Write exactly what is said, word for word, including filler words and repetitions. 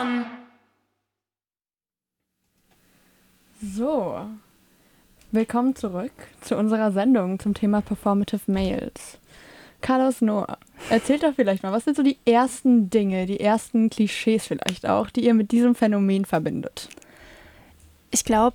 schon. So, willkommen zurück zu unserer Sendung zum Thema Performative Males. Carlos, Noah, erzählt doch vielleicht mal, was sind so die ersten Dinge, die ersten Klischees vielleicht auch, die ihr mit diesem Phänomen verbindet? Ich glaube,